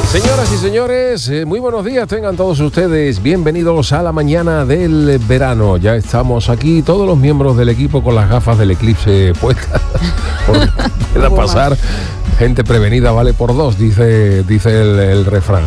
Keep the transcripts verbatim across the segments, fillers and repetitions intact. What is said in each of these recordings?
Señoras y señores, eh, muy buenos días, tengan todos ustedes bienvenidos a la mañana del verano. Ya estamos aquí, todos los miembros del equipo con las gafas del eclipse puestas. Por pueda pasar, gente prevenida vale por dos, dice, dice el, el refrán.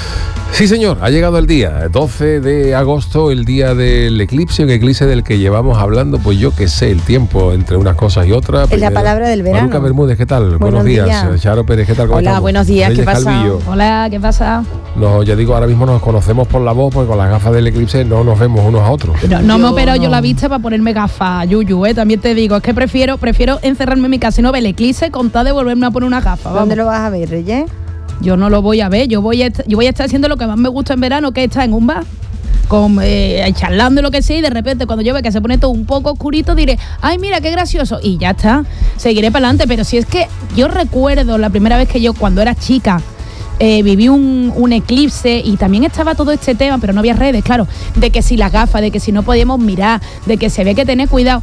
Sí, señor, ha llegado el día, doce de agosto, el día del eclipse, un eclipse del que llevamos hablando, pues yo qué sé, el tiempo entre unas cosas y otras. Es Primero, la palabra del verano. Maruca Bermúdez, ¿qué tal? Buenos, buenos días. días. Charo Pérez, ¿qué tal? ¿Cómo Hola, estamos? buenos días, Reyes ¿qué pasa? Calvillo. Hola, ¿qué pasa? No, ya digo, ahora mismo nos conocemos por la voz, porque con las gafas del eclipse no nos vemos unos a otros. No, no me opero yo la vista para ponerme gafas, Yuyu, ¿eh? También te digo, es que prefiero prefiero encerrarme en mi casa y no ver el eclipse con tal de volverme a poner una gafa. Vamos. ¿Dónde lo vas a ver, Reyes? Yo no lo voy a ver, yo voy a, yo voy a estar haciendo lo que más me gusta en verano, que es estar en un bar, con, eh, charlando lo que sea, y de repente cuando yo vea que se pone todo un poco oscurito diré, ay mira qué gracioso, y ya está, seguiré para adelante. Pero si es que yo recuerdo la primera vez que yo cuando era chica eh, viví un, un eclipse, y también estaba todo este tema, pero no había redes, claro, de que si las gafas, de que si no podíamos mirar, de que se ve que tener cuidado.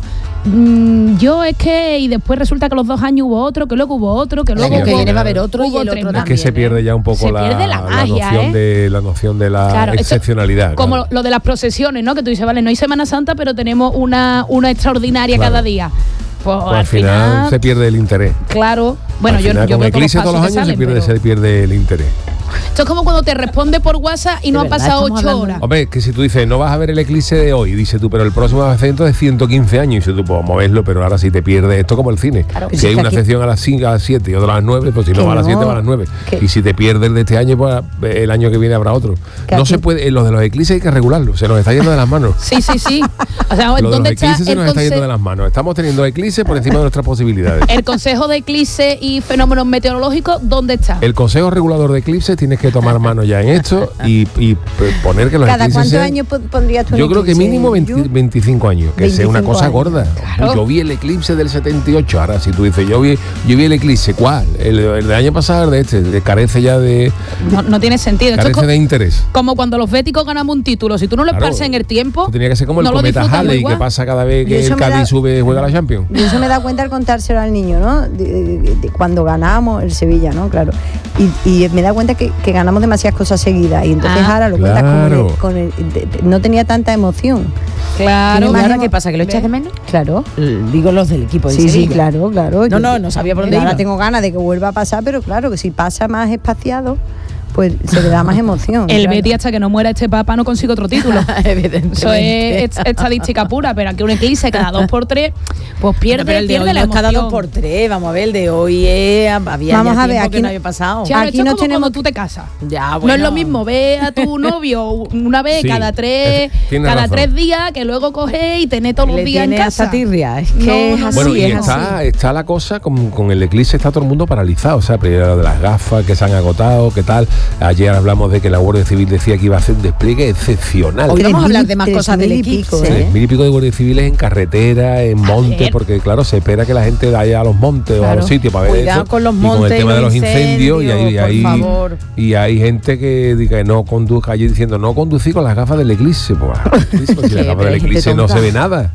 Mm, yo es que, y después resulta que los dos años hubo otro, que luego hubo otro, que luego año que hubo, viene va a haber otro, hubo y el tres otro más. Es que se pierde ya un poco Se la, pierde la magia, noción ¿eh? de la noción de la Claro, esto- excepcionalidad. Como claro. lo, lo de las procesiones, ¿no? Que tú dices, vale, no hay Semana Santa, pero tenemos una, una extraordinaria Claro. cada día. Pues, Pues al final, se pierde el interés. claro. Bueno, Al yo, final, yo con creo que eclipse todos los pasos años que se, pierde, salen, se pierde el interés. pero esto es como cuando te responde por WhatsApp y no De han verdad, pasado estamos ocho hablando- horas. Hombre, que si tú dices, no vas a ver el eclipse de hoy, dices tú, pero el próximo va a ser dentro de ciento quince años, y dices tú, pues vamos a verlo, pero ahora sí te pierdes esto como el cine. Claro. Si Pero hay si una aquí- sección a las cinco, a las siete y otra a las nueve, pues si no Que va a las no, siete, va a las nueve. que- Y si te pierdes el de este año, pues el año que viene habrá otro. Que No aquí- se puede, los de los eclipses hay que regularlo, se nos está yendo de las manos. Sí, sí, sí. O sea, Lo de los ¿dónde está eclipses se el, nos está yendo de conse- las manos. Estamos teniendo eclipses por encima de nuestras posibilidades. el Consejo de Eclipse y Fenómenos Meteorológicos? ¿Dónde está? El Consejo Regulador de Eclipses tienes que tomar mano ya en esto y, y p- poner que los ¿Cada eclipses cuántos sean- años po- pondrías tú un Yo creo que eclipse, mínimo veinte, Yu? veinticinco años, que sea una veinticinco cosa años. gorda. Claro. Yo vi el eclipse del setenta y ocho, ahora si tú dices, yo vi, yo vi el eclipse, ¿cuál? El, el del año pasado, el de este, de- carece ya de, No, no tiene sentido. Esto es carece co- de interés. como cuando los béticos ganamos un título. Si tú no lo Claro. esparces en el tiempo, Esto tenía que ser como el no lo cometa disfrutamos Halley, igual. que pasa cada vez Y que eso el me da- Cádiz sube, juega la Champions. Y eso me da cuenta al contárselo al niño, ¿no? De, de- de cuando ganamos el Sevilla, ¿no? Claro. Y, y me da cuenta que, que ganamos demasiadas cosas seguidas. Y entonces Ah, ahora lo cuentas claro. con el, con el- de- de- no tenía tanta emoción. claro. Tiene ¿Y más ahora emo- qué pasa? ¿Que lo echas de menos? Claro. L- Digo los del equipo de Sí, sí, Sevilla. claro, claro. No, no, no sabía por dónde Ahora iba. tengo ganas de que vuelva a pasar, pero claro, que si pasa más espaciado, pues se le da más emoción. El claro. Betis, hasta que no muera este papa, no consigue otro título. Evidentemente. Eso es est- estadística pura, pero aquí un eclipse cada dos por tres, pues pierde, Bueno, pero el de pierde hoy la no es cada emoción. dos por tres. Vamos a ver, el de hoy es, había Vamos ya a ver, tiempo aquí que no no- había pasado. Claro, Aquí esto no es como tenemos- cuando tú te casas. Ya, No bueno. es lo mismo ver a tu novio una vez Sí, cada tres, es- tienes cada razón. tres días, que luego coge y tenés todos los Le días en tiene casa. esa tirria. Es No, que es no, así, Bueno, y es está, así. está la cosa con, con el eclipse, está todo el mundo paralizado. O sea, primero lo de las gafas que se han agotado, qué tal. Ayer hablamos de que la Guardia Civil decía que iba a hacer un despliegue excepcional. Hoy vamos a Tres hablar mil- de más tres cosas del mil y eclipse. pico, ¿eh? ¿eh? Mil y pico de guardias civiles en carretera, en montes, ver. porque claro, se espera que la gente vaya a los montes o a Claro. los sitios para ver Cuidado esto. con los y con montes el tema y de los los incendios, y hay, y incendios, hay- por favor. y hay gente que diga que no conduzca allí diciendo no conducir con las gafas del eclipse. Pues, ah, eclipse, pues, si las Sí, gafas pero del hay gente eclipse no tonta. se ve nada.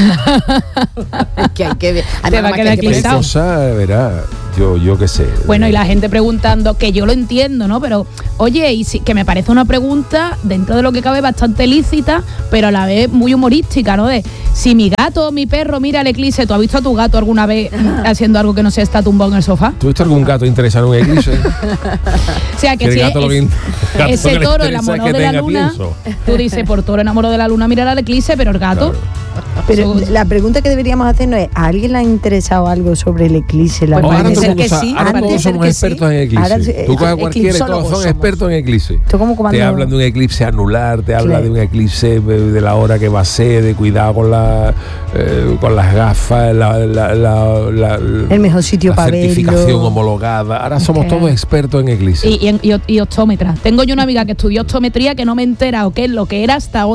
Es que hay que ver. Te va a Además, quedar que hay que Qué eclipsado. pensar- cosa, verá, yo, yo qué sé. Bueno, y la gente preguntando, que yo lo entiendo, ¿no? Pero, oye, y si, que me parece una pregunta, dentro de lo que cabe, bastante lícita, pero a la vez muy humorística, ¿no? De si mi gato o mi perro mira el eclipse, ¿tú has visto a tu gato alguna vez haciendo algo que no sea estar tumbado en el sofá? ¿Tú has visto algún gato interesado en un eclipse? O sea, que Que el si gato lo es- que- gato ese que le toro interesa enamorado que de la tenga luna, pienso. tú dices, por toro enamorado de la luna, mirar al eclipse, pero el gato... Claro. Pero Eso- la pregunta que deberíamos hacernos es, ¿a alguien le ha interesado algo sobre el eclipse? La Pues Oh, ahora parece todo el ser mundo que sa- sí, ahora parece todos ser somos que sí. expertos en eclipse. Ahora sí, Tú coges a cualquiera y todos eclipsólogos son somos. expertos en eclipse. Esto como cuando... Te hablan de un eclipse anular, te hablan Claro. de un eclipse de de la hora que va a ser, de cuidado con, la, eh, con las gafas, la, la, la, la- El mejor sitio la para certificación verlo. homologada. Ahora somos Claro. todos expertos en eclipse. Y, y, y, y optómetra. Tengo yo una amiga que estudió optometría que no me he enterado qué es lo que era hasta hoy.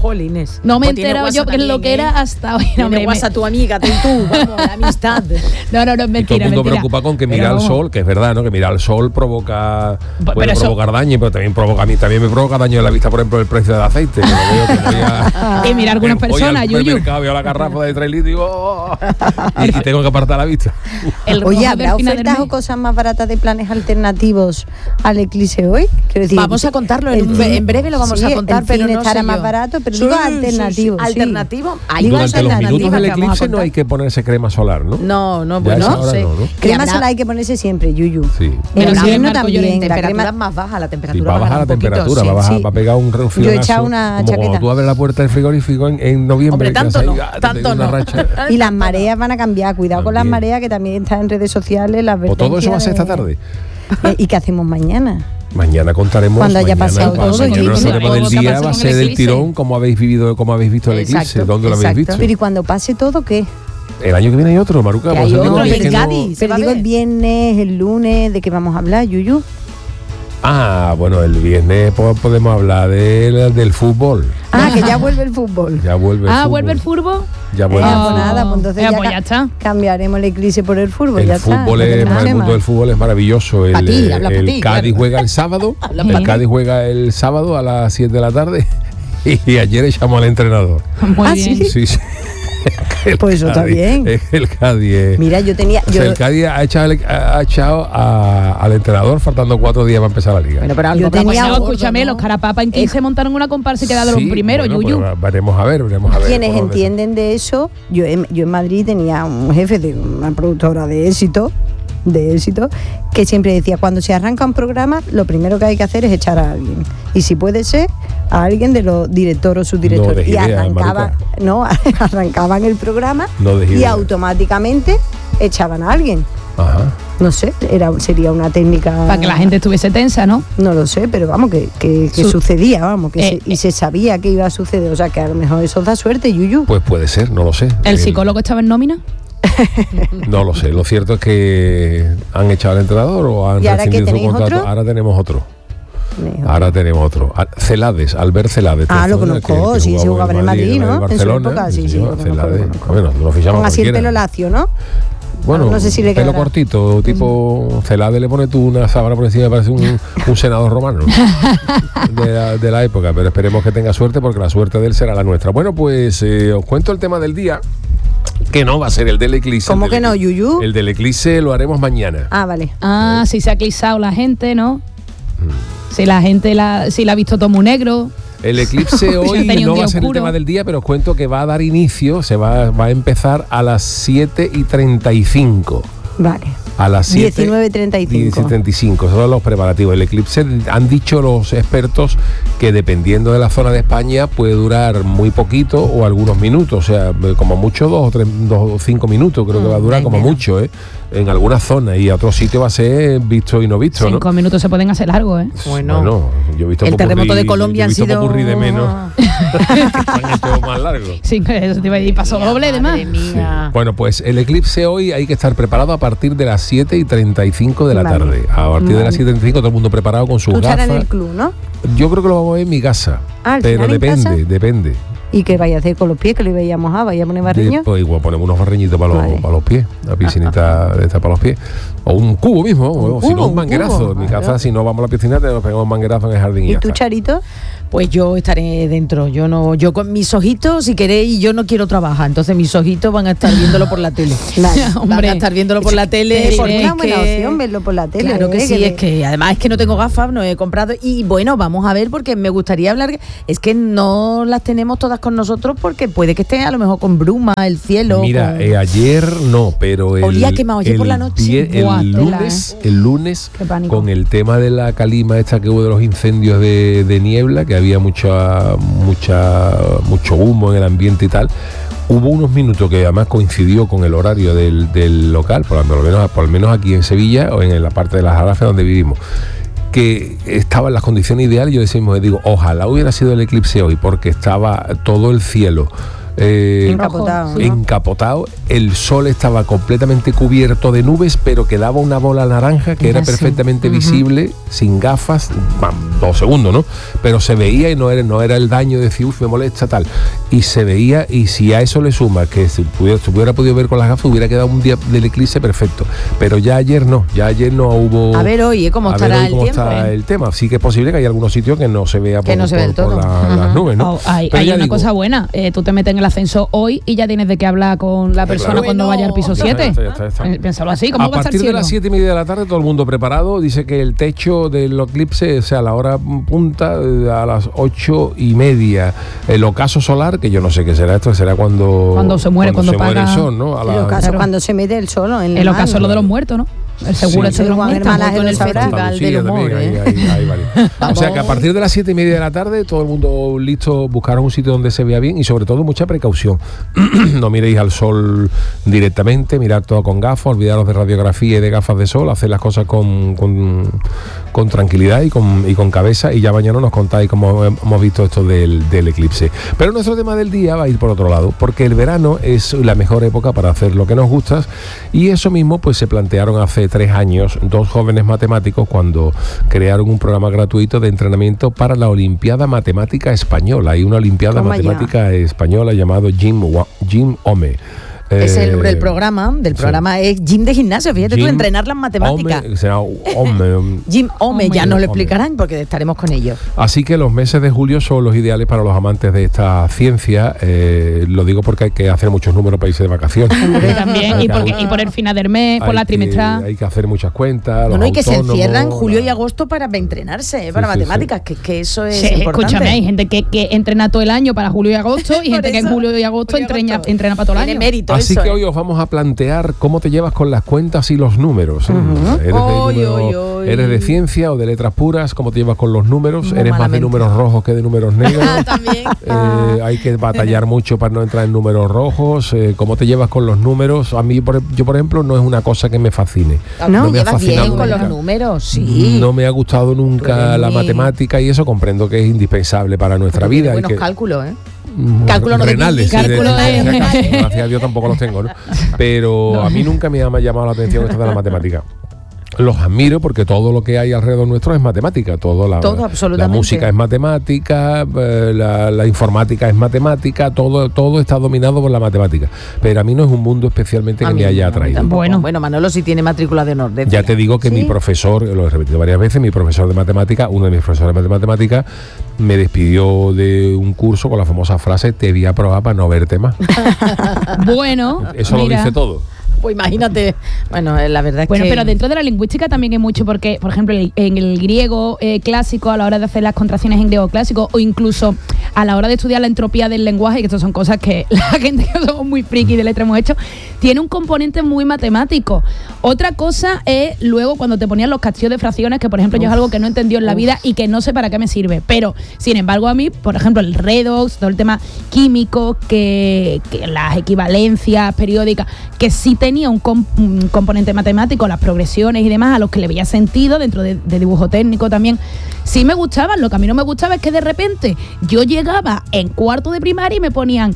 Jolines. No me he Pues tiene enterado yo WhatsApp que lo que también, era ¿eh? hasta hoy. No, Tiene me- me- WhatsApp tu amiga, tú, tú, vamos, la amistad. no, no, no, es Y todo mentira, el mundo mentira. preocupa con que Pero mirar al vamos, sol, que es verdad, ¿no? Que mirar al sol provoca, Pero puede eso- provocar daño, pero también provoca a mí también me provoca daño en la vista, por ejemplo, el precio del aceite. Que lo veo que voy a- Y mira algunas voy personas, al Yuyu. supermercado, veo la garrafa de tres litros y digo, "Oh", y, y tengo que apartar la vista. El rojo Oye, del ¿habrá final del ofertas o mes. cosas más baratas de planes alternativos al Eclipse hoy? Quiero decir, Vamos a contarlo, en, el un- cine- en breve lo vamos sí, a contar, el pero cine no estará sé más yo. barato, pero Sí, digo sí, sí. alternativo. sí. Alternativo. Hay Digo Durante los alternativa minutos del que vamos a eclipse no contar. hay que ponerse crema solar, ¿no? No, no, Ya bueno, esa no hora sé. no, ¿no? Y Crema habrá solar hay que ponerse siempre, Yuyu. Sí. En Pero sí, invierno Marco, yo también. La temperaturas crema, más bajas, la Si temperatura va a bajar la un poquito, temperatura, sí. va, a bajar, sí. va a pegar un Yo he refilonazo, echado una como chaqueta. cuando tú abres la puerta del frigorífico en, en noviembre. Hombre, que tanto hace no, ahí, ah, te tanto pega una no. racha. y las mareas van a cambiar. Cuidado con las También. mareas, que también están en redes sociales. Las O todo eso va a ser esta advertencias tarde. de- ¿Y qué hacemos mañana? Mañana contaremos. Cuando haya mañana, pasado cuando todo, mañana Yuyu. nos hablaremos del Todo lo que día, pase va a con ser el del eclipse. tirón, como habéis vivido, como habéis visto el eclipse. Exacto, ¿Dónde lo habéis exacto. visto? Pero ¿y cuando pase todo qué? El año que viene hay otro, Maruca. Que por hay eso digo otro, que y es el que no- Cádiz. Se Pero va a digo ver. el viernes, el lunes, ¿de qué vamos a hablar, Yuyu? Ah, bueno, el viernes po- podemos hablar del, del fútbol. Ah, que ya vuelve el fútbol. Ya vuelve el Ah, fútbol. vuelve el furbo. Ya vuelve Ah, el pues fútbol. nada, pues entonces Ya, ya, pues ca- ya está. cambiaremos el eclipse por el fútbol. El ya está, fútbol no es, tenemos el tema. mundo del fútbol es maravilloso. El, Pa' ti, eh, habla pa' el ti, Cádiz claro. juega el sábado. Habla el pa' ti. Cádiz juega el sábado a las siete de la tarde. Y ayer echamos al entrenador. Muy Ah, bien. sí. Sí, sí. El Pues eso está Cádiz- bien. es que El Cádiz. es- Mira, yo tenía. o Yo, sea, el Cádiz ha echado, el- ha echado a- al entrenador faltando cuatro días para empezar la liga. Bueno, pero algo Yo habrá tenía No, pasado, escúchame, ¿no? los Carapapa en quince montaron una comparsa y quedaron Sí, primero, bueno, Yuyu. pues veremos a ver, veremos a ver. quienes por dónde- entienden de eso, yo en, yo en Madrid tenía un jefe de una productora de éxito, de éxito, que siempre decía, cuando se arranca un programa, lo primero que hay que hacer es echar a alguien. Y si puede ser, a alguien de los directores o subdirectores. No des y idea, arrancaban, no, arrancaban el programa No des y idea. automáticamente echaban a alguien. Ajá. No sé, era, sería una técnica. Para que la gente estuviese tensa, ¿no? No lo sé, pero vamos, que, que, que Su- sucedía, vamos, que Eh, se- y se sabía que iba a suceder. O sea, que a lo mejor eso da suerte, Yuyu. Pues puede ser, no lo sé. El psicólogo estaba en nómina. No lo sé. Lo cierto es que han echado al entrenador o han ¿Y ahora qué, rescindido su tenéis contrato. otro? Ahora tenemos otro. Mejor. Ahora tenemos otro. Ah, Celades, Albert Celades. Ah, ¿te lo suena? conozco, sí, se jugaba en el Madrid, ¿no? En su Barcelona. época, sí, sí, lo conozco, Celades. lo conozco. Bueno, lo fichamos Con así el cualquiera. pelo lacio, ¿no? Bueno, no sé si le pelo quedará. cortito, tipo Celades le pone tú una sábana por encima y parece un, un senador romano de la, de la época, pero esperemos que tenga suerte porque la suerte de él será la nuestra. Bueno, pues eh, os cuento el tema del día, que no va a ser el del eclipse. ¿Cómo el del que no, eclipse. Yuyu? El del eclipse lo haremos mañana. Ah, vale. Ah, si se ha eclipsado la gente, ¿no? Si la gente la, si la ha visto todo muy negro. El eclipse Ya hoy tenía un no va día a ser el oscuro. tema del día, pero os cuento que va a dar inicio, se va, va a empezar a las siete y treinta y cinco. Vale. A las siete diecinueve treinta y cinco. diecinueve treinta y cinco, son los preparativos. El eclipse, han dicho los expertos que dependiendo de la zona de España puede durar muy poquito o algunos minutos, o sea, como mucho dos o tres, dos o cinco minutos, creo que va a durar Mm, como menos. mucho, ¿eh? En algunas zonas, y a otros sitios va a ser visto y no visto, ¿no? Cinco minutos se pueden hacer largos, ¿eh? Bueno, yo he visto el popurrí- terremoto de yo Colombia he han visto sido- popurrí de menos. Se han hecho más largos. Sí, eso te iba a decir, paso doble de más. Madre mía. Bueno, pues el eclipse hoy hay que estar preparado a partir de las siete y treinta y cinco de la Vale. tarde. A partir de Vale. las siete y treinta y cinco todo el mundo preparado con sus Tú estarás gafas. en el club, ¿no? Yo creo que lo vamos a ver en mi casa. Ah, ¿al pero final en depende, casa? depende. ¿Y qué vaya a hacer con los pies? Que lo iba a mojar, vaya a poner barriño. Pues igual ponemos unos barreñitos para los, Vale. para los pies, una piscinita de esta para los pies. O un cubo mismo, o si cubo, no un un manguerazo. cubo, En mi claro. casa, si no vamos a la piscina, te nos pegamos un manguerazo en el jardín y, ¿Y ya tú, está. Charito? Pues yo estaré dentro. Yo no, yo con mis ojitos, si queréis, yo no quiero trabajar. Entonces mis ojitos van a estar viéndolo por la tele. Vale. Van Hombre, a estar viéndolo por la tele. Pero porque es una es buena que- opción verlo por la tele. Claro que ¿eh? sí, le- es que además es que no tengo gafas, no he comprado. Y bueno, vamos a ver, porque me gustaría hablar. Es que no las tenemos todas con nosotros, porque puede que esté a lo mejor con bruma el cielo. Mira, con- eh, ayer no, pero el, Olía quemado ayer el por la noche. die- el Buah, tela, lunes, el lunes Qué pánico. con el tema de la calima esta que hubo de los incendios de, de niebla, que había mucha, mucha, mucho humo en el ambiente y tal. Hubo unos minutos que además coincidió con el horario del, del local, por lo menos, por lo menos aquí en Sevilla o en la parte de las Jarafes donde vivimos, que estaba en las condiciones ideales. Yo decimos, digo, ojalá hubiera sido el eclipse hoy, porque estaba todo el cielo eh, Encapotado, ¿no? encapotado, el sol estaba completamente cubierto de nubes, pero quedaba una bola naranja que era Así. perfectamente visible, sin gafas, bam, dos segundos, ¿no? Pero se veía y no era, no era el daño de decir, uff, me molesta tal. Y se veía, y si a eso le suma que se pudiera, se hubiera podido ver con las gafas, hubiera quedado un día del eclipse perfecto. Pero ya ayer no, ya ayer no hubo... A ver hoy, ¿eh? ¿Cómo estará hoy el cómo tiempo? está ¿eh? el tema. Sí que es posible que haya algunos sitios que no se vea por, Que no se ve por- del por todo. la- las nubes, ¿no? Oh, hay Pero hay ya una digo, cosa buena. Eh, tú te metes en el ascensor hoy y ya tienes de qué hablar con la persona claro. cuando Bueno. vaya al piso Ya está, siete. ya está, ya está, ya está. Eh, Piénsalo así, ¿cómo a va a estar partir el de cielo? las siete y media de la tarde todo el mundo preparado. Dice que el techo del eclipse, o sea, a la hora punta, eh, a las ocho y media. El ocaso solar, que yo no sé qué será esto, será cuando... Cuando se muere, cuando se muere el paga- sol, ¿no? A En la- los casos Claro. cuando se mete el sol en El la ocaso es lo mano. de los muertos, ¿no? El seguro Sí. este de los Juan muertos. Hermana, Con lo el sabrá. festival Andalucía del humor, también, ¿eh? ahí- ahí- ahí vale. O sea que a partir de las siete y media de la tarde todo el mundo listo, buscaron un sitio donde se vea bien y sobre todo mucha precaución. No miréis al sol directamente, mirad todo con gafas, olvidaros de radiografía y de gafas de sol, hacer las cosas con, con, con tranquilidad y con, y con cabeza, y ya mañana nos contáis cómo hemos visto esto del, del eclipse. Pero nuestro tema del día va a ir por otro lado, porque el verano es la mejor época para hacer lo que nos gusta, y eso mismo pues se plantearon hace tres años dos jóvenes matemáticos cuando crearon un programa gratuito de entrenamiento para la Olimpiada Matemática Española. Hay una Olimpiada Toma ya. Matemática Española llamado Jim, Wa- Jim Ome. Es el, Eh, el programa, del sí. programa es gym de gimnasio, fíjate tú, Jim entrenar las matemáticas. Ome, será Ome. Gym Ome, ya Ome. nos lo Ome. explicarán porque estaremos con ellos. Así que los meses de julio son los ideales para los amantes de esta ciencia. Eh, lo digo porque hay que hacer muchos números para irse de vacaciones. También, Hay y, que- porque- y por el final del mes, por hay la que- trimestral. Hay que hacer muchas cuentas. No, los no, y que se autónomos, encierran julio y la- agosto para entrenarse, eh, para Sí, sí, matemáticas, Que, que eso es Sí, importante. escúchame, hay gente que, que entrena todo el año para julio y agosto y Por gente que en eso, julio y agosto julio y entrena, agosto. entrena para todo el Tiene año. mérito Así eso, que ¿eh? hoy os vamos a plantear cómo te llevas con las cuentas y los números. ¿Eres, de Oy, número- oy, oy. ¿Eres de ciencia o de letras puras? ¿Cómo te llevas con los números? Muy ¿Eres más de malamente. números rojos que de números negros? También. Eh, hay que batallar mucho para no entrar en números rojos. Eh, ¿Cómo te llevas con los números? A mí, por, yo por ejemplo, no es una cosa que me fascine. No, me ha llevas fascinado bien con los nunca. números, sí. No me ha gustado nunca Tú la eres muy- matemática y eso comprendo que es indispensable para nuestra Pero tiene vida. y buenos que- cálculos, ¿eh? Mm, Cálculo no de renales, Gini, sí, de- cálculo de- de- de- gracias a Dios tampoco los tengo, ¿no? Pero a mí nunca me ha llamado la atención esto de la matemática. Los admiro porque todo lo que hay alrededor nuestro es matemática, todo la, Todo, la absolutamente. música es matemática, eh, la, la informática es matemática, todo todo está dominado por la matemática. Pero a mí no es un mundo especialmente A que mí me haya no, a mí atraído. tampoco. Bueno. bueno, Manolo sí tiene matrícula de honor. Ya decía. te digo que ¿Sí? mi profesor, lo he repetido varias veces, mi profesor de matemática, uno de mis profesores de matemática, me despidió de un curso con la famosa frase: te voy a probar para no verte más. Bueno, Eso mira. lo dice todo. Pues imagínate. Bueno, eh, la verdad es Bueno, que. pero dentro de la lingüística también hay mucho, porque, por ejemplo, el- en el griego eh, clásico, a la hora de hacer las contracciones en griego clásico, o incluso a la hora de estudiar la entropía del lenguaje, que estas son cosas que la gente que somos muy friki de letra hemos hecho, tiene un componente muy matemático. Otra cosa es luego cuando te ponían los castillos de fracciones, que por ejemplo yo es algo que no entendió en la vida y que no sé para qué me sirve. Pero, sin embargo, a mí, por ejemplo, el redox, todo el tema químico, que, que las equivalencias periódicas, que sí tenía un, com- un componente matemático, las progresiones y demás, a los que le veía sentido dentro de, de dibujo técnico también, sí me gustaban. Lo que a mí no me gustaba es que de repente yo llegaba en cuarto de primaria y me ponían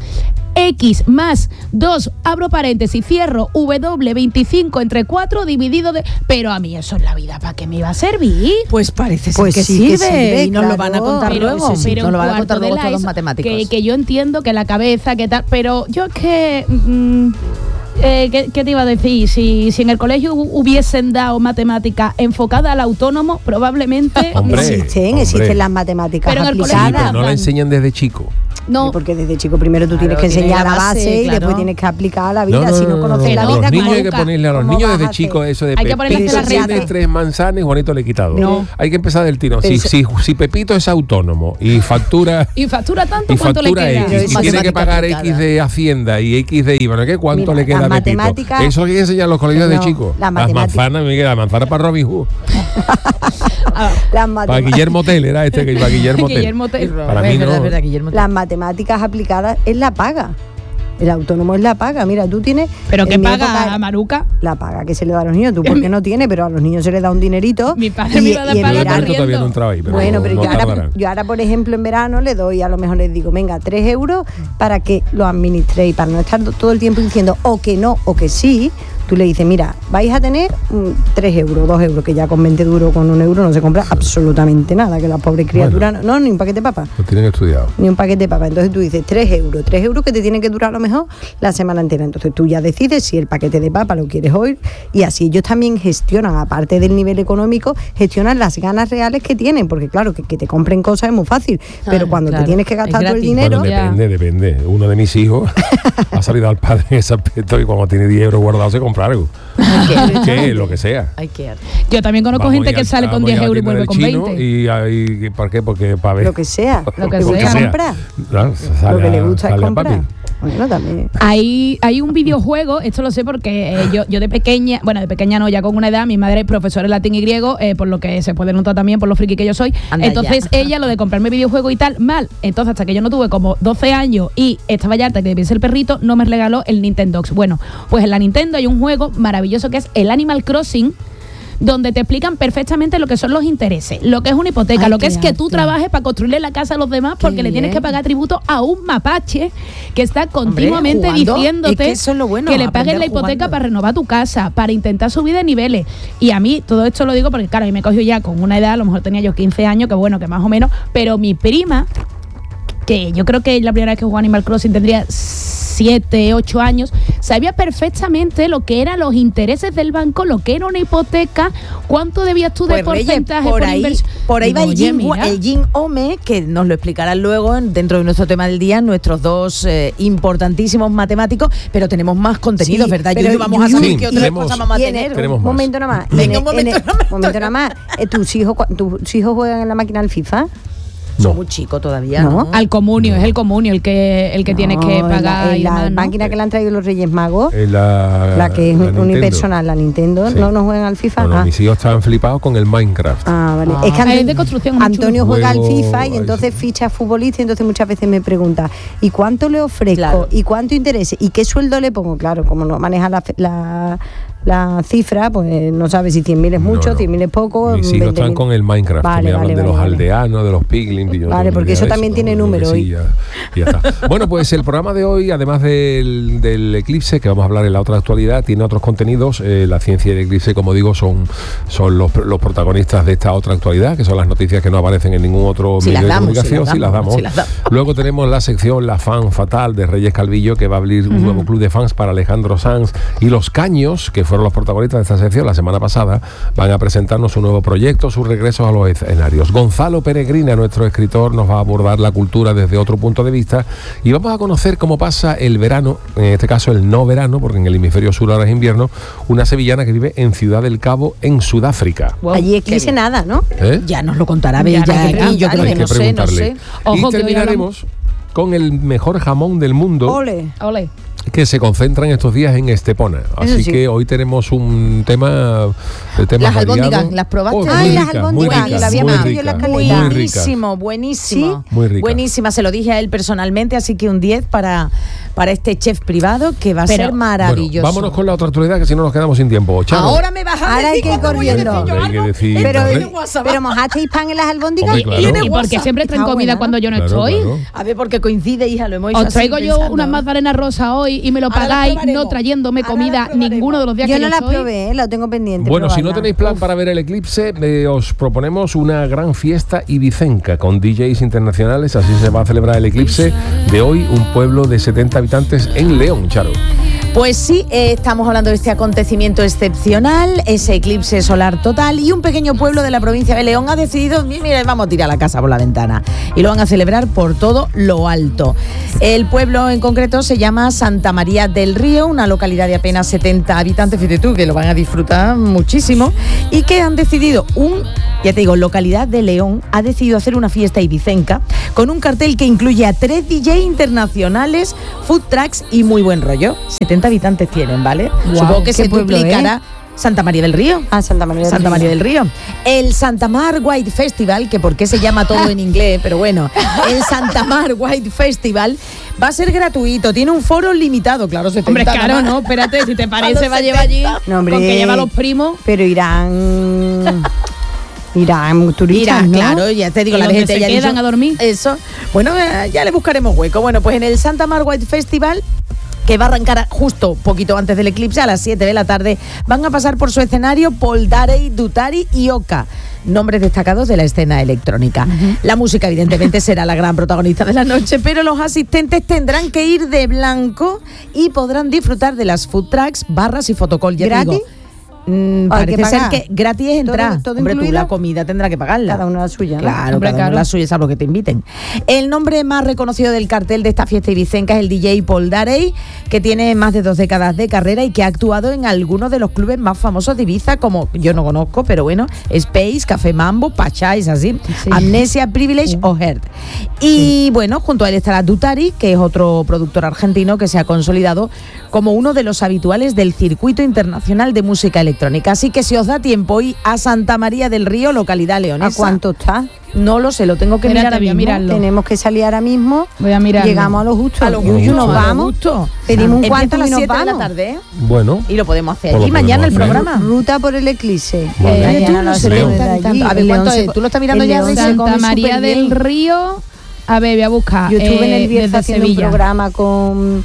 X más dos, abro paréntesis, cierro, W veinticinco entre cuatro dividido de... Pero a mí eso en la vida, ¿para qué me iba a servir? Pues parece ser Pues que, sí que sirve, sirve, y nos lo claro. van a contar Pero luego. sí, sí, Pero nos en lo van a cuarto contar de luego la todos los ESO, matemáticos. Que, que yo entiendo que la cabeza, que tal, pero yo es que... mm, eh, ¿qué, qué te iba a decir? Si, si en el colegio hu- hubiesen dado matemática enfocada al autónomo, probablemente... Hombre, existen, hombre. existen las matemáticas Pero en el Sí, colegio aplicadas. pero no la enseñan desde chico. no, Porque desde chico primero tú Claro, tienes que tiene enseñar la la base, base, y claro. después tienes que aplicar a la vida. Si no conoces la no. vida, los niños ¿cómo- hay que ponerle a los cómo niños vas desde a chicos hacer? eso de Hay que ponerle a Pepito hacer la tiene rata. tres manzanas y Juanito le he quitado. No. Hay que empezar del tiro. Si, Eso- si, si Pepito es autónomo y factura y factura tanto, y ¿cuánto le factura queda? X Pero y es tiene que matemática pagar aplicada. X de Hacienda y X de I V A, ¿no? ¿Qué? ¿Cuánto Mira, le queda las a Pepito? matemáticas- Eso hay que enseñar en los colegios No, de chicos. las Las matemáticas- manzanas, Miguel, la manzana para Robin Hood. Las Para matemáticas. Guillermo Tell era este que iba Guillermo Tell. Guillermo Tell. Para Es mí verdad, no. es verdad, Guillermo. Las matemáticas aplicadas es la paga. El autónomo es la paga. Mira, tú tienes. Pero en ¿qué mi paga época, Maruca? la paga que se le da a los niños. Tú porque no tienes, pero a los niños se les da un dinerito. Mi padre y- me iba a dar y en paga Yo verano- tanto todavía no he entrado ahí, pero bueno, pero no yo, ahora, tardarán. yo ahora, por ejemplo, en verano le doy, a lo mejor les digo, venga, tres euros para que lo administréis, para no estar todo el tiempo diciendo o que no o que sí. Tú le dices, mira, vais a tener tres euros, dos euros, que ya con veinte duros, con un euro no se compra sí. absolutamente nada, que las pobres criaturas, bueno, no, ni un paquete de papas. Lo tienen estudiado. Ni un paquete de papas. Entonces tú dices, tres euros, tres euros que te tienen que durar a lo mejor la semana entera. Entonces tú ya decides si el paquete de papas lo quieres hoy, y así ellos también gestionan, aparte del nivel económico, gestionan las ganas reales que tienen, porque claro, que, que te compren cosas es muy fácil, ah, pero cuando claro. te tienes que gastar todo el dinero... Bueno, depende, ya. depende. Uno de mis hijos ha salido al padre en ese aspecto y cuando tiene diez euros guardados se compra algo. ¿Qué? Lo que sea. Yo también conozco vamos gente que sale con diez euros y vuelve con veinte. Y, y ¿por qué? Porque para ver. Lo que sea. Lo que, lo que sea. sea. Comprar. No, lo que le gusta es comprar. Bueno, también. Hay, hay un videojuego, esto lo sé porque eh, yo, yo de pequeña, bueno, de pequeña no, ya con una edad, mi madre es profesora de latín y griego, eh, por lo que se puede notar también por lo friki que yo soy. Anda Entonces ya. ella, lo de comprarme videojuego y tal, mal. Entonces hasta que yo no tuve como doce años y estaba ya harta que viese el perrito, no me regaló el Nintendo. Bueno, pues en la Nintendo hay un juego maravilloso que es el Animal Crossing, donde te explican perfectamente lo que son los intereses, lo que es una hipoteca, Ay, lo que es que tú trabajes para construirle la casa a los demás, porque le tienes que pagar tributo a un mapache que está continuamente Hombre, diciéndote es que, eso es lo bueno, que le pagues la hipoteca jugando. Para renovar tu casa, para intentar subir de niveles. Y a mí todo esto lo digo porque claro, a mí me cogió ya con una edad, a lo mejor tenía yo quince años, que bueno, que más o menos, pero mi prima, que yo creo que la primera vez que jugó Animal Crossing tendría siete, ocho años, sabía perfectamente lo que eran los intereses del banco, lo que era una hipoteca, cuánto debías tú de pues porcentaje Reyes, por, por ahí, inversión. Por ahí va el Jim, el Jim Ome, que nos lo explicarán luego dentro de nuestro tema del día, nuestros dos eh, importantísimos matemáticos, pero tenemos más contenido, sí, ¿verdad? Yo, vamos a saber sí, qué otras tenemos, cosas vamos a tener. Un momento nada más. Venga, un momento, en, en, momento nada más. ¿Tus hijos, ¿Tus hijos juegan en la máquina del FIFA? No. Son muy chicos todavía, ¿no? ¿no? Al comunio, no. es el comunio el que el que no, tienes que pagar. En la, en la demás, máquina ¿no? que le han traído los Reyes Magos, la, la que es unipersonal, la Nintendo, sí. no, no juegan al FIFA. No, no, ah. mis hijos estaban flipados con el Minecraft. Ah, vale. Ah. Es que Antonio, es de construcción Antonio juega Juego, al FIFA y entonces ficha futbolista y entonces muchas veces me pregunta, ¿y cuánto le ofrezco? Claro. ¿Y cuánto interés? ¿Y qué sueldo le pongo? Claro, como no maneja la... la la cifra, pues no sabes si cien mil es mucho, no, no. cien mil es poco. Mis hijos están con el Minecraft, vale, me vale, hablan vale, de los vale. aldeanos, de los piglins. Vale, porque eso también eso, tiene número hoy. Sí, ya, ya está. Bueno, pues el programa de hoy, además del, del eclipse, que vamos a hablar en la otra actualidad, tiene otros contenidos. Eh, la ciencia y el eclipse, como digo, son, son los, los protagonistas de esta otra actualidad, que son las noticias que no aparecen en ningún otro si medio damos, de comunicación. Si las damos, si las damos. Si las damos. Luego tenemos la sección La Fan Fatal de Reyes Calvillo, que va a abrir uh-huh. un nuevo club de fans para Alejandro Sanz, y Los Caños, que fueron los protagonistas de esta sección la semana pasada, van a presentarnos su nuevo proyecto, sus regresos a los escenarios. Gonzalo Peregrina, nuestro escritor, nos va a abordar la cultura desde otro punto de vista y vamos a conocer cómo pasa el verano, en este caso el no verano, porque en el hemisferio sur ahora es invierno, una sevillana que vive en Ciudad del Cabo, en Sudáfrica. Wow, allí eclipse nada, ¿no? ¿Eh? Ya nos lo contará Bella, aquí, yo creo que no sé, no sé. Y Ojo, terminaremos con el mejor jamón del mundo. Ole, ole. Que se concentran estos días en Estepona. Así sí. que hoy tenemos un tema de temas Las albóndigas, variados. ¿las probaste? Oh, Ay, rica, las albóndigas, rica, la había metido yo en la escalera. Buenísimo, buenísimo. ¿Sí? Muy rica. Buenísima, se lo dije a él personalmente, así que un diez para, para este chef privado que va a Pero, ser maravilloso. Bueno, vámonos con la otra actualidad, que si no nos quedamos sin tiempo. Charo. Ahora me vas a Ahora decir hay que ir corriendo. Pero, pero mojasteis pan en las albóndigas. Hombre, claro. ¿Y por qué siempre traen Está comida buena. cuando yo no Claro, estoy? claro. A ver, porque coincide, hija, lo hemos hecho Os así traigo yo pensando. unas magdalenas rosas hoy y me lo Ahora pagáis, las no probaremos. trayéndome Ahora comida las probaremos. ninguno de los días Yo que no yo la estoy. probé, la tengo pendiente. Bueno, si no probarla. tenéis plan para ver el eclipse, eh, os proponemos una gran fiesta ibicenca con D Js internacionales. Así se va a celebrar el eclipse de hoy, un pueblo de setenta habitantes en León, Charo. Pues sí, eh, estamos hablando de este acontecimiento excepcional, ese eclipse solar total, y un pequeño pueblo de la provincia de León ha decidido, mira, vamos a tirar la casa por la ventana, y lo van a celebrar por todo lo alto. El pueblo en concreto se llama Santa María del Río, una localidad de apenas setenta habitantes, fíjate tú, que lo van a disfrutar muchísimo, y que han decidido, un, ya te digo, localidad de León, ha decidido hacer una fiesta ibicenca con un cartel que incluye a tres D J internacionales, food trucks y muy buen rollo. setenta habitantes tienen, ¿vale? Wow, Supongo que ¿qué se pueblo, duplicará. eh? Santa María del Río. Ah, Santa María del Santa Río. María del Río. El Santa Mar White Festival, que por qué se llama todo en inglés, pero bueno, el Santa Mar White Festival va a ser gratuito, tiene un foro limitado, claro, setenta. Hombre, claro, nada más. no, espérate, si te A parece los va a llevar allí No, hombre. con que lleva a los primos. Pero irán... Irán turistas, Irán, ¿no? claro, ya te digo, ¿Y la dónde gente se ya ha quedan dicho a dormir? Eso. Bueno, eh, ya le buscaremos hueco. Bueno, pues en el Santa Mar White Festival, que va a arrancar justo poquito antes del eclipse, a las siete de la tarde. Van a pasar por su escenario Poldarey, Dutari y Oka, nombres destacados de la escena electrónica. Uh-huh. La música, evidentemente, será la gran protagonista de la noche, pero los asistentes tendrán que ir de blanco y podrán disfrutar de las food trucks, barras y fotocall. Ya ¿Gratis? Digo, Mm, parece ser que gratis es entrar. ¿Todo, todo Hombre, tú la comida tendrá que pagarla. Cada uno la suya, ¿no? Claro, Hombre, cada claro. uno la suya, salvo que te inviten. El nombre más reconocido del cartel de esta fiesta ibicenca es el D J Poldarey, que tiene más de dos décadas de carrera y que ha actuado en algunos de los clubes más famosos de Ibiza, como yo no conozco, pero bueno, Space, Café Mambo, Pachais, así, sí. Amnesia, Privilege sí. o Heart. Y sí. bueno, junto a él estará Dutari, que es otro productor argentino que se ha consolidado como uno de los habituales del circuito internacional de música electrónica. Así que si os da tiempo, hoy a Santa María del Río, localidad leonesa. ¿A cuánto está? No lo sé, lo tengo que Espérate, mirar ahora mismo. mirarlo. Tenemos que salir ahora mismo. Voy a mirar. Llegamos a lo justo. A lo Yuyu, justo, nos a lo vamos. justo. Pedimos un Empieza cuarto a y las nos siete de la vamos. tarde, ¿eh? Bueno. Y lo podemos hacer Pues lo allí mañana el podemos hacer. programa. Ruta por el eclipse. Vale. Eh, Ay, tú mañana no a las sé, siete tan, de tan, allí. tan. A ver, El ¿cuánto León es? se- ¿Tú lo estás mirando el ya? León se Santa come María superbién. del Río. A ver, voy a buscar. Yo estuve en eh, el Bierzo desde haciendo Sevilla. un programa con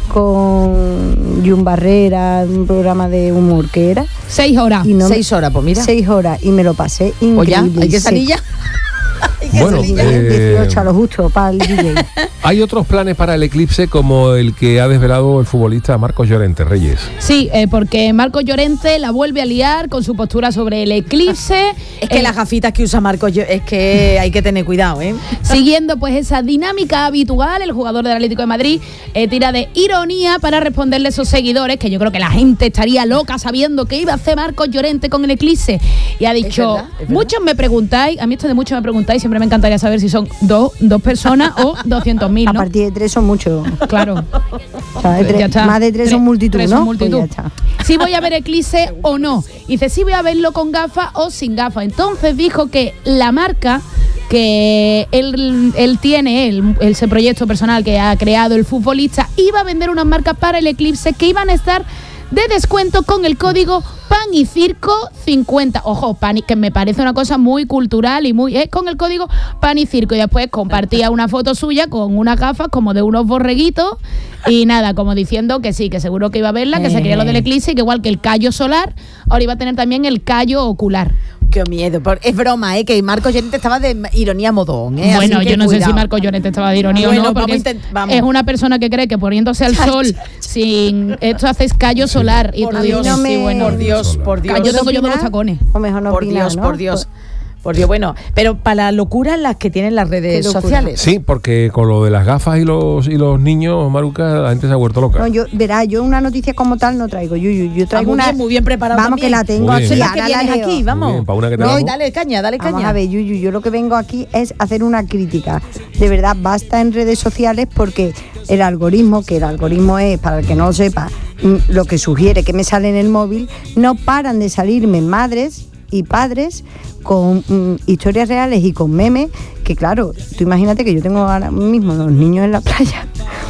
con Jun Barrera, un programa de humor que era. Seis horas. Y no me- Seis horas, pues mira. Seis horas y me lo pasé increíble. Pues ya, hay que y salir ya. seco. Hay que Bueno, salir ya. eh, dieciocho a lo justo para el D J. Hay otros planes para el eclipse como el que ha desvelado el futbolista Marcos Llorente Reyes. Sí, eh, porque Marcos Llorente la vuelve a liar con su postura sobre el eclipse. Es que Eh, las gafitas que usa Marcos, yo, es que hay que tener cuidado, ¿eh? Siguiendo pues esa dinámica habitual, el jugador del Atlético de Madrid eh, tira de ironía para responderle a sus seguidores, que yo creo que la gente estaría loca sabiendo qué iba a hacer Marcos Llorente con el eclipse. Y ha dicho, verdad, es verdad. muchos me preguntáis, a mí esto de muchos me preguntáis, siempre me encantaría saber si son dos, dos personas o doscientos mil, A ¿no? partir de tres son muchos. Claro. O sea, de tres- Ya está. más de tres, Tres- son multitud, tres ¿no? son multitud. Pues ya está. Si voy a ver eclipse o no. Dice, si voy a verlo con gafas o sin gafas. Entonces dijo que la marca que él, él tiene, él, ese proyecto personal que ha creado el futbolista, iba a vender unas marcas para el eclipse que iban a estar de descuento con el código Pan y Circo cincuenta. Ojo, pan y, que me parece una cosa muy cultural y muy... Eh, con el código Pan y Circo. Y después compartía una foto suya con unas gafas como de unos borreguitos y nada, como diciendo que sí, que seguro que iba a verla, que se quería lo del eclipse y que igual que el callo solar, ahora iba a tener también el callo ocular. Qué miedo. por- Es broma, ¿eh? Que Marcos Llorente estaba de ironía modón, ¿eh? Bueno, Así que yo no sé cuidado. si Marco Llorente estaba de ironía Bueno, o no, vamos porque a es, intent- vamos. es una persona que cree que poniéndose al sol sin esto haces callo solar y Por tú Dios, dices, no sí, me- bueno, por Dios, por Dios. callo tengo yo de los opinar? tacones. O mejor no Por opinar, Dios, ¿no? por Dios. Por Dios, bueno, pero para la locura las que tienen las redes Qué locura. sociales. Sí, porque con lo de las gafas y los y los niños, Maruca, la gente se ha vuelto loca. No, yo, verá, yo una noticia como tal no traigo. Yo, yo, yo Ah, traigo muy una. bien, muy bien preparado Vamos, también. que la tengo Muy bien. aquí. Las que Ahora la vienes leo. aquí, vamos. Muy bien, para una que no, tengamos. dale caña, dale caña. Vamos a ver, Yuyu, yo lo que vengo aquí es hacer una crítica. De verdad, basta en redes sociales porque el algoritmo, que el algoritmo es, para el que no lo sepa, mm, lo que sugiere que me sale en el móvil, no paran de salirme madres y padres con mm, historias reales y con memes, que claro, tú imagínate que yo tengo ahora mismo dos niños en la playa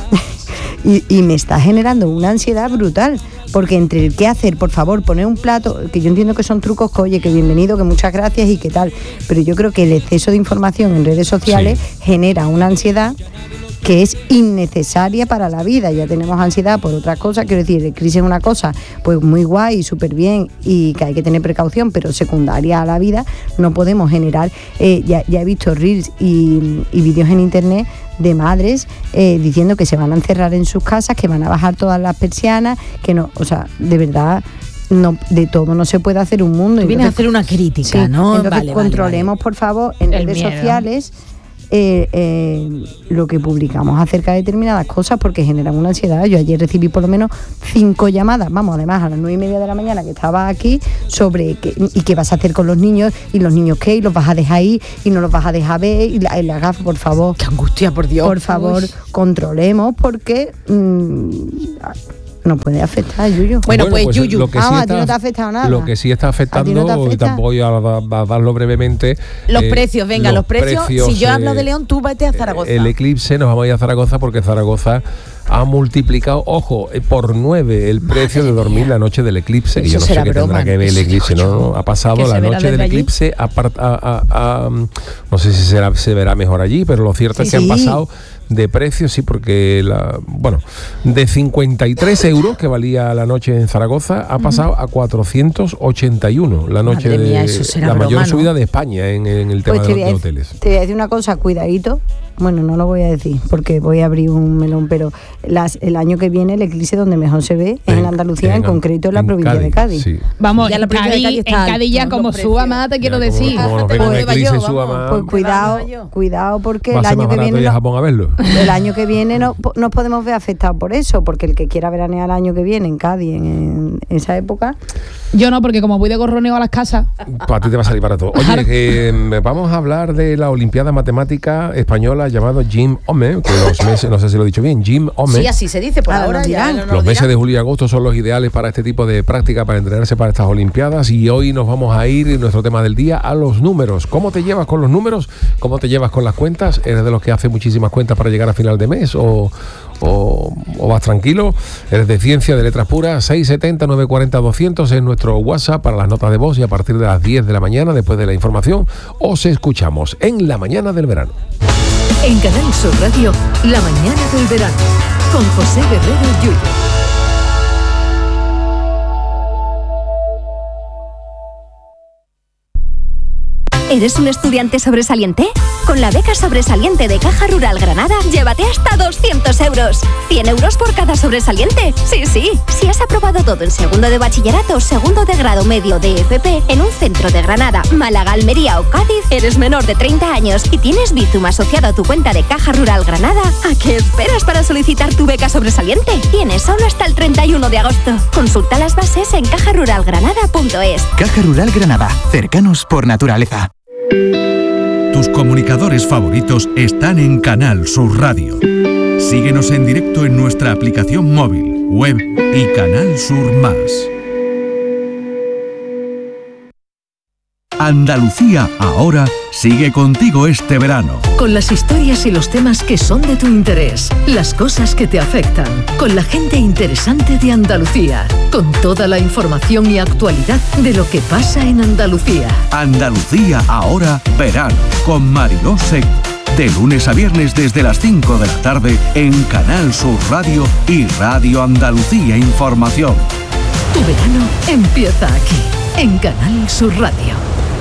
y, y me está generando una ansiedad brutal, porque entre el qué hacer, por favor, poner un plato, que yo entiendo que son trucos, que oye, que bienvenido, que muchas gracias y qué tal, pero yo creo que el exceso de información en redes sociales Sí. genera una ansiedad que es innecesaria para la vida. Ya tenemos ansiedad por otras cosas, quiero decir, el crisis es una cosa pues muy guay, súper bien y que hay que tener precaución, pero secundaria a la vida. No podemos generar, eh, ya, ya he visto reels y, y vídeos en internet de madres eh, diciendo que se van a encerrar en sus casas, que van a bajar todas las persianas, que no, o sea, de verdad, no, de todo no se puede hacer un mundo. Tú vienes a Entonces, hacer una crítica, sí, ¿no? entonces Vale, vale, controlemos, vale. por favor, en El redes miedo. sociales eh, eh, lo que publicamos acerca de determinadas cosas, porque generan una ansiedad. Yo ayer recibí por lo menos cinco llamadas, vamos, además a las nueve y media de la mañana que estaba aquí, sobre qué, y qué vas a hacer con los niños, y los niños qué, y los vas a dejar ahí, y no los vas a dejar ver, y la, y la gafa, por favor. Qué angustia, por Dios. Por favor, Uy. controlemos, porque mmm, nos puede afectar, Yuyu. Bueno, pues, Yuyu. lo que Ah, sí a ti no te ha afectado nada. Lo que sí está ¿A ti afectando, no te y afecta? tampoco voy a, a- a darlo brevemente. Los eh, precios, venga, los, precios, Si yo eh, hablo de León, tú vete a Zaragoza. El eclipse, nos vamos a ir a Zaragoza porque Zaragoza ha multiplicado, ojo, por nueve el precio de dormir la noche del eclipse, que yo no sé qué tendrá que ver el eclipse, no, no, ha pasado la noche del eclipse, a, a, a, a, no sé si será, se verá mejor allí, pero lo cierto sí, es que sí. han pasado de precio, sí, porque la, bueno, de cincuenta y tres euros que valía la noche en Zaragoza ha pasado uh-huh. a cuatrocientos ochenta y uno la noche. Madre mía, de la broma, mayor subida ¿no? de España en, en el tema pues de los de hoteles. Te voy a decir una cosa, cuidadito. Bueno, no lo voy a decir porque voy a abrir un melón, pero las, el año que viene el eclipse donde mejor se ve es en, en Andalucía, en, en concreto en la en provincia Cádiz, de Cádiz. Sí. Vamos, ya la provincia Cádiz, de Cádiz está en Cádiz ya como suba más, te quiero ya, decir. Como, como pues, eclipse, suba más, pues cuidado, cuidado porque va el año que viene no, a Japón a verlo. El año que viene no nos podemos ver afectados por eso, porque el que quiera veranear el año que viene en Cádiz en, en esa época. Yo no, porque como voy de gorroneo a las casas. Para ti te va a salir barato. Oye, eh, vamos a hablar de la Olimpiada Matemática Española llamado Jim Ome, que los meses, no sé si lo he dicho bien, Jim Ome. Sí, así se dice por ahora. ahora ya no, no los meses de julio y agosto son los ideales para este tipo de práctica, para entrenarse para estas Olimpiadas, y hoy nos vamos a ir, en nuestro tema del día, a los números. ¿Cómo te llevas con los números? ¿Cómo te llevas con las cuentas? ¿Eres de los que hace muchísimas cuentas para llegar a final de mes o, o, o vas tranquilo? ¿Eres de ciencia, de letras puras? seis setenta, nueve cuarenta, doscientos es nuestro WhatsApp para las notas de voz, y a partir de las diez de la mañana, después de la información, os escuchamos en La Mañana del Verano. En Canal Sur Radio, La Mañana del Verano, con José Guerrero Yuyo. ¿Eres un estudiante sobresaliente? Con la beca sobresaliente de Caja Rural Granada, llévate hasta doscientos euros. cien euros por cada sobresaliente. Sí, sí. Si has aprobado todo en segundo de bachillerato, segundo de grado medio de F P, en un centro de Granada, Málaga, Almería o Cádiz, eres menor de treinta años y tienes Bizum asociado a tu cuenta de Caja Rural Granada, ¿a qué esperas para solicitar tu beca sobresaliente? Tienes solo hasta el treinta y uno de agosto. Consulta las bases en caja rural granada punto es. Caja Rural Granada. Cercanos por naturaleza. Tus comunicadores favoritos están en Canal Sur Radio. Síguenos en directo en nuestra aplicación móvil, web y Canal Sur Más. Andalucía ahora sigue contigo este verano. Con las historias y los temas que son de tu interés, las cosas que te afectan, con la gente interesante de Andalucía, con toda la información y actualidad de lo que pasa en Andalucía. Andalucía ahora verano, con Mariló Seco. De lunes a viernes desde las cinco de la tarde en Canal Sur Radio y Radio Andalucía Información. Tu verano empieza aquí, en Canal Sur Radio.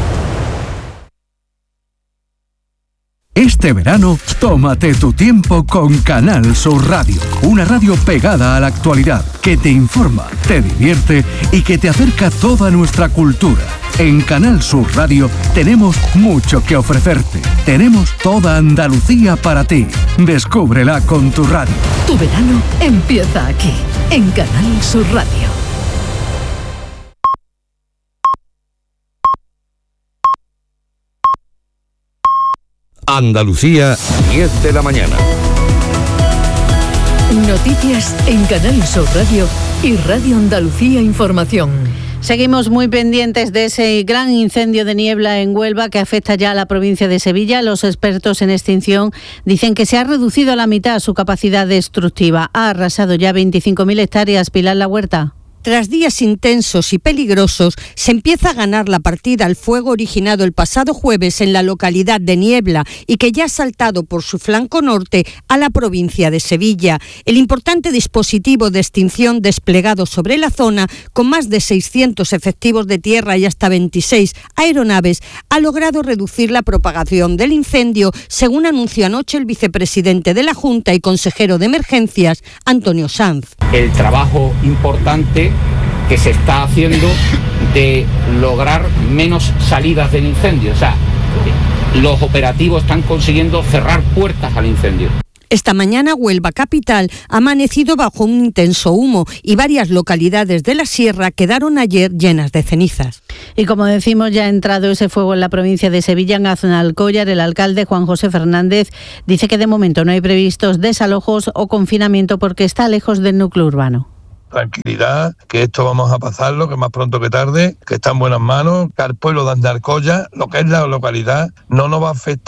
Este verano, tómate tu tiempo con Canal Sur Radio, una radio pegada a la actualidad, que te informa, te divierte y que te acerca toda nuestra cultura. En Canal Sur Radio tenemos mucho que ofrecerte. Tenemos toda Andalucía para ti. Descúbrela con tu radio. Tu verano empieza aquí, en Canal Sur Radio. Andalucía, diez de la mañana. Noticias en Canal Sur Radio y Radio Andalucía Información. Seguimos muy pendientes de ese gran incendio de niebla en Huelva que afecta ya a la provincia de Sevilla. Los expertos en extinción dicen que se ha reducido a la mitad su capacidad destructiva. Ha arrasado ya veinticinco mil hectáreas. Pilar La Huerta. Tras días intensos y peligrosos, se empieza a ganar la partida al fuego originado el pasado jueves en la localidad de Niebla y que ya ha saltado por su flanco norte a la provincia de Sevilla. El importante dispositivo de extinción desplegado sobre la zona, con más de seiscientos efectivos de tierra y hasta veintiséis aeronaves, ha logrado reducir la propagación del incendio, según anunció anoche el vicepresidente de la Junta y consejero de Emergencias, Antonio Sanz. El trabajo importante que se está haciendo de lograr menos salidas del incendio. O sea, los operativos están consiguiendo cerrar puertas al incendio. Esta mañana Huelva capital ha amanecido bajo un intenso humo y varias localidades de la sierra quedaron ayer llenas de cenizas. Y como decimos, ya ha entrado ese fuego en la provincia de Sevilla, en Aznalcóllar. El alcalde Juan José Fernández dice que de momento no hay previstos desalojos o confinamiento porque está lejos del núcleo urbano. Tranquilidad, que esto vamos a pasarlo, que más pronto que tarde, que está en buenas manos, que al pueblo de Aznalcóllar, lo que es la localidad, no nos va a afectar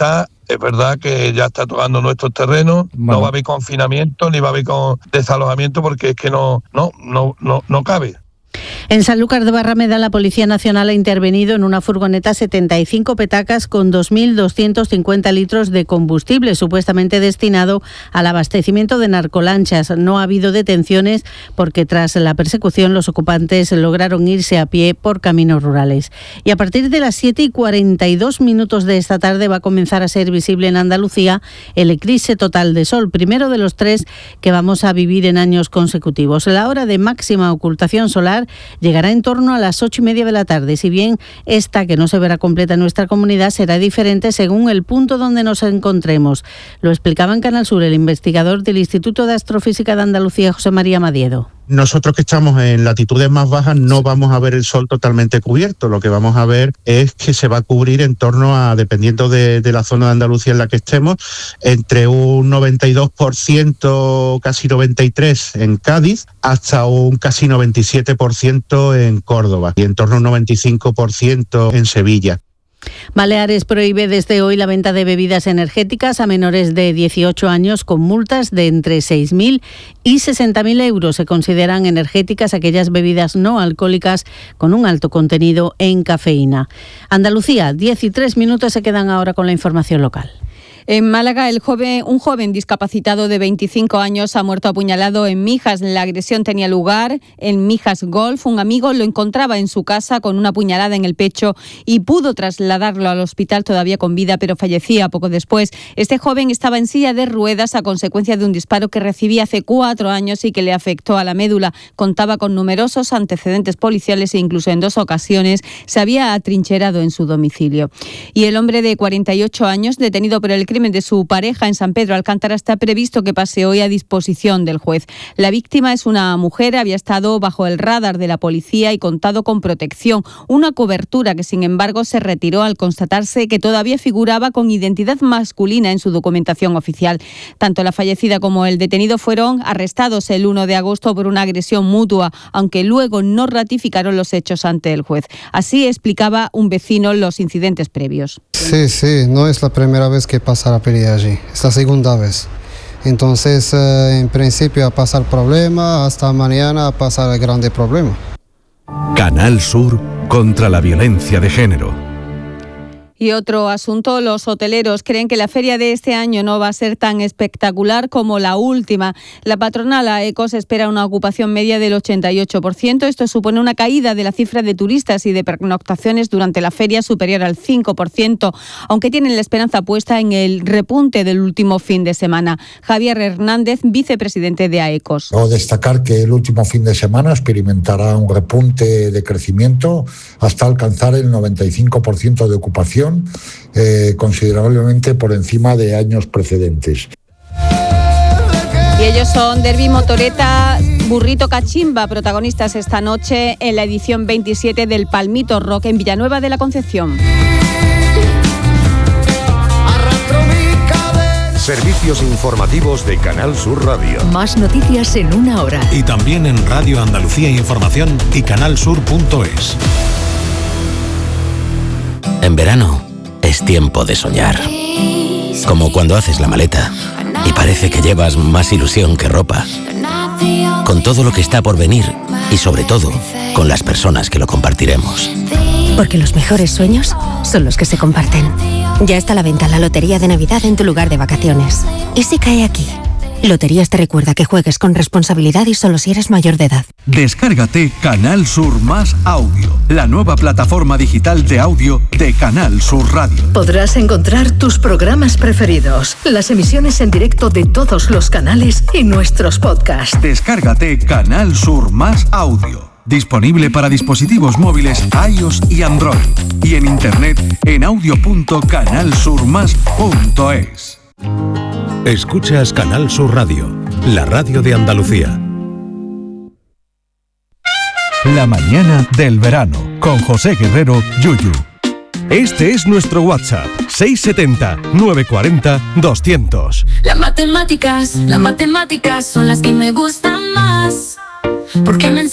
es verdad que ya está tocando nuestros terrenos, bueno. No va a haber confinamiento ni va a haber con desalojamiento porque es que no, no, no, no, no cabe. En Sanlúcar de Barrameda, la Policía Nacional ha intervenido en una furgoneta setenta y cinco petacas con dos mil doscientos cincuenta litros de combustible, supuestamente destinado al abastecimiento de narcolanchas. No ha habido detenciones porque tras la persecución los ocupantes lograron irse a pie por caminos rurales. Y a partir de las siete y cuarenta y dos minutos de esta tarde va a comenzar a ser visible en Andalucía el eclipse total de sol, primero de los tres que vamos a vivir en años consecutivos. La hora de máxima ocultación solar llegará en torno a las ocho y media de la tarde. Si bien esta, que no se verá completa en nuestra comunidad, será diferente según el punto donde nos encontremos. Lo explicaba en Canal Sur el investigador del Instituto de Astrofísica de Andalucía, José María Madiedo. Nosotros que estamos en latitudes más bajas no vamos a ver el sol totalmente cubierto. Lo que vamos a ver es que se va a cubrir en torno a, dependiendo de, de la zona de Andalucía en la que estemos, entre un noventa y dos por ciento, casi noventa y tres por ciento en Cádiz, hasta un casi noventa y siete por ciento en Córdoba y en torno a un noventa y cinco por ciento en Sevilla. Baleares prohíbe desde hoy la venta de bebidas energéticas a menores de dieciocho años con multas de entre seis mil y sesenta mil euros. Se consideran energéticas aquellas bebidas no alcohólicas con un alto contenido en cafeína. Andalucía, diez y tres minutos, se quedan ahora con la información local. En Málaga, el joven, un joven discapacitado de veinticinco años ha muerto apuñalado en Mijas. La agresión tenía lugar en Mijas Golf. Un amigo lo encontraba en su casa con una puñalada en el pecho y pudo trasladarlo al hospital todavía con vida, pero fallecía poco después. Este joven estaba en silla de ruedas a consecuencia de un disparo que recibía hace cuatro años y que le afectó a la médula. Contaba con numerosos antecedentes policiales e incluso en dos ocasiones se había atrincherado en su domicilio. Y el hombre de cuarenta y ocho años, detenido por el crimen de su pareja en San Pedro Alcántara, está previsto que pase hoy a disposición del juez. La víctima es una mujer, había estado bajo el radar de la policía y contado con protección, una cobertura que sin embargo se retiró al constatarse que todavía figuraba con identidad masculina en su documentación oficial. Tanto la fallecida como el detenido fueron arrestados el uno de agosto por una agresión mutua, aunque luego no ratificaron los hechos ante el juez. Así explicaba un vecino los incidentes previos. Sí, sí, no es la primera vez que pasa la pelea allí, es la segunda vez. Entonces, eh, en principio a pasar problema, hasta mañana a pasar el grande problema. Canal Sur contra la violencia de género. Y otro asunto, los hoteleros creen que la feria de este año no va a ser tan espectacular como la última. La patronal AECOS espera una ocupación media del ochenta y ocho por ciento. Esto supone una caída de la cifra de turistas y de pernoctaciones durante la feria superior al cinco por ciento, aunque tienen la esperanza puesta en el repunte del último fin de semana. Javier Hernández, vicepresidente de AECOS. Quiero destacar que el último fin de semana experimentará un repunte de crecimiento hasta alcanzar el noventa y cinco por ciento de ocupación, Eh, considerablemente por encima de años precedentes. Y ellos son Derby, Motoreta, Burrito, Cachimba, protagonistas esta noche en la edición veintisiete del Palmito Rock en Villanueva de la Concepción. Servicios informativos de Canal Sur Radio. Más noticias en una hora. Y también en Radio Andalucía Información y canalsur punto es. En verano es tiempo de soñar. Como cuando haces la maleta y parece que llevas más ilusión que ropa. Con todo lo que está por venir y sobre todo con las personas que lo compartiremos. Porque los mejores sueños son los que se comparten. Ya está a la venta la Lotería de Navidad en tu lugar de vacaciones. ¿Y si cae aquí? Loterías te recuerda que juegues con responsabilidad y solo si eres mayor de edad. Descárgate Canal Sur Más Audio, la nueva plataforma digital de audio de Canal Sur Radio. Podrás encontrar tus programas preferidos, las emisiones en directo de todos los canales y nuestros podcasts. Descárgate Canal Sur Más Audio. Disponible para dispositivos móviles iOS y Android. Y en internet en audio punto canal sur más punto es. Escuchas Canal Sur Radio, la radio de Andalucía. La mañana del verano, con José Guerrero Yuyu. Este es nuestro WhatsApp, seis siete cero, nueve cuatro cero, doscientos. Las matemáticas, las matemáticas son las que me gustan más, porque me